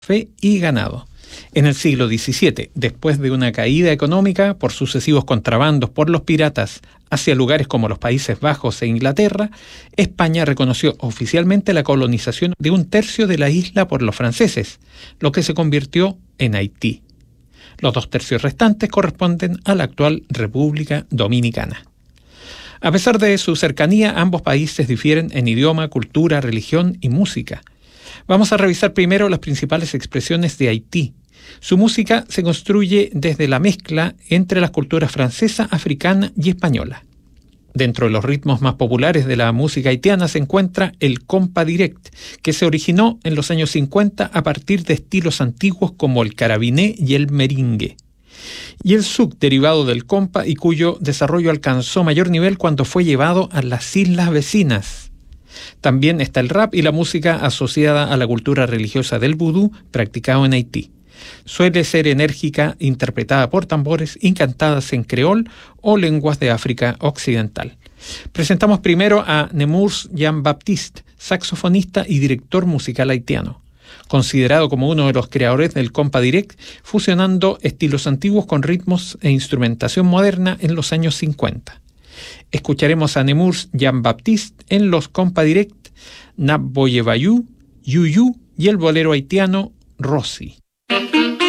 café y ganado. En el siglo XVII, después de una caída económica por sucesivos contrabandos por los piratas hacia lugares como los Países Bajos e Inglaterra, España reconoció oficialmente la colonización de un tercio de la isla por los franceses, lo que se convirtió en Haití. Los 2 tercios restantes corresponden a la actual República Dominicana. A pesar de su cercanía, ambos países difieren en idioma, cultura, religión y música. Vamos a revisar primero las principales expresiones de Haití. Su música se construye desde la mezcla entre las culturas francesa, africana y española. Dentro de los ritmos más populares de la música haitiana se encuentra el compa direct, que se originó en los años 50 a partir de estilos antiguos como el carabiné y el merengue. Y el zouk, derivado del compa y cuyo desarrollo alcanzó mayor nivel cuando fue llevado a las islas vecinas. También está el rap y la música asociada a la cultura religiosa del vudú practicado en Haití. Suele ser enérgica, interpretada por tambores y cantadas en creol o lenguas de África Occidental. Presentamos primero a Nemours Jean-Baptiste, saxofonista y director musical haitiano, considerado como uno de los creadores del compa direct, fusionando estilos antiguos con ritmos e instrumentación moderna en los años 50. Escucharemos a Nemours Jean-Baptiste en los compa direct, Nap Boye Bayou, Yuyu y el bolero haitiano Rossi.